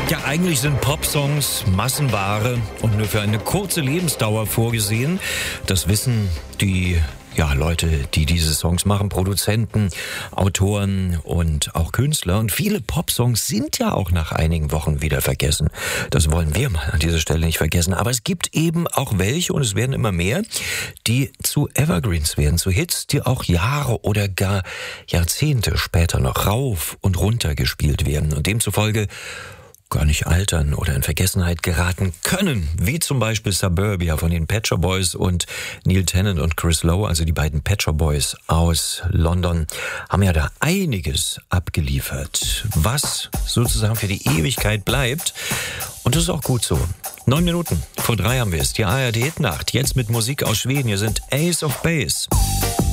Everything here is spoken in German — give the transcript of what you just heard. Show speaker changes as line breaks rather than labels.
Ja, eigentlich sind Popsongs Massenware und nur für eine kurze Lebensdauer vorgesehen. Das wissen die Leute, die diese Songs machen, Produzenten, Autoren und auch Künstler. Und viele Popsongs sind ja auch nach einigen Wochen wieder vergessen. Das wollen wir mal an dieser Stelle nicht vergessen. Aber es gibt eben auch welche, und es werden immer mehr, die zu Evergreens werden, zu Hits, die auch Jahre oder gar Jahrzehnte später noch rauf und runter gespielt werden. Und demzufolge gar nicht altern oder in Vergessenheit geraten können, wie zum Beispiel Suburbia von den Pet Shop Boys und Neil Tennant und Chris Lowe, also die beiden Pet Shop Boys aus London, haben ja da einiges abgeliefert, was sozusagen für die Ewigkeit bleibt. Und das ist auch gut so. 9 Minuten vor 3 haben wir es, die ARD Hitnacht, jetzt mit Musik aus Schweden. Hier sind Ace of Base.